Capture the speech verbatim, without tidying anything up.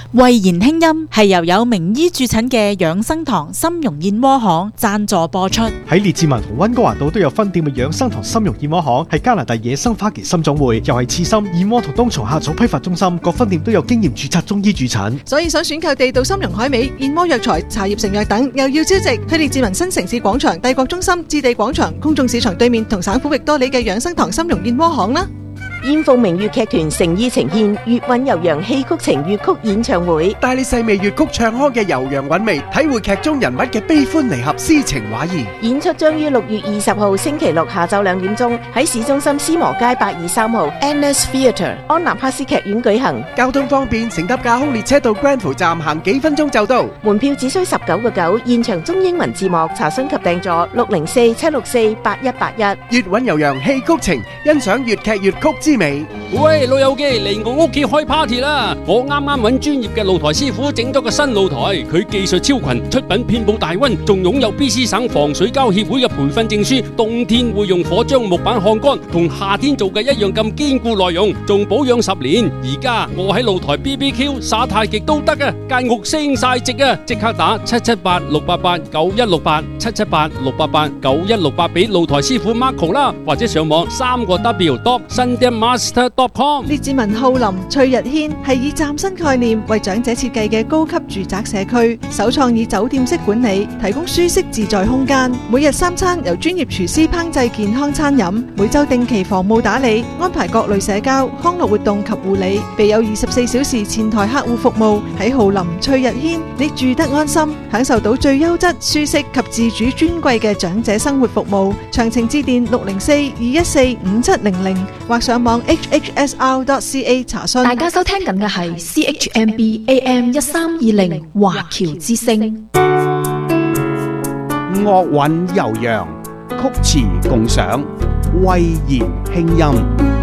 慧言輕音係由有名醫駐診嘅養生堂參茸燕窩行贊助播出。 喺列治文同溫哥華島都有分店嘅養生堂參茸燕窩行，係加拿大野生花旗參總會，又係刺參、燕窩同冬蟲夏草批發中心，各分店都有經驗註冊中醫駐診。 所以想選購地道參茸海味、燕窩藥材、茶葉成藥等，又要招值，去列治文新城市廣場、帝國中心、置地廣場、公眾市場對面同省府域多里嘅養生堂參茸燕窩行啦。 燕鳳鳴粵劇團誠意呈現粵韻悠揚戲曲情粵曲演唱會， 帶你細味粵曲唱腔嘅悠揚韻味，體會劇中人物嘅悲歡離合、詩情畫意。 演出將於六月二十號星期六下晝兩點鐘喺市中心斯摩街八二三號 Annex Theatre 安納帕斯劇院舉行。 交通方便，乘搭架空列車到 Granville 站行幾分鐘就到。 門票只需十九個九，現場中英文字幕，查詢及訂座六零四七六四八一八一。 粵韻悠揚戲曲情，欣賞粵劇粵曲之美。 喂，老友記嚟我屋企開 party 啦！我啱啱揾專業嘅露台師傅整咗個新露台，佢技術超群，出品遍佈大溫，仲擁有 B C 省防水膠協會嘅培訓證書。冬天會用火將木板烘乾，同夏天做嘅一樣咁堅固耐用，仲保養十年。而家我喺露台 B B Q 耍太極都得啊！間屋升晒值啊！即刻打七七八六八八九一六八七七八六八八九一六八俾露台師傅 Marco 啦，或者上網三個 W dot sundaemaster dot com。 列治文浩林翠日軒係以嶄新概念為長者設計嘅高級住宅社區，首創以酒店式管理，提供舒適自在空間。每日三餐由專業廚師烹製健康餐飲，每週定期房務打理，安排各類社交康樂活動及護理，備有二十四小時前台客戶服務。喺浩林翠日軒，你住得安心，享受到最優質、舒適及自主尊貴嘅長者生活服務。詳情致電六零四二一四五七零零或上網 H H S R dot C A 查詢。 大家收聽緊嘅係 C H M B A M 一三二零華僑之聲。 樂韻悠揚，曲詞共賞，慧言輕音。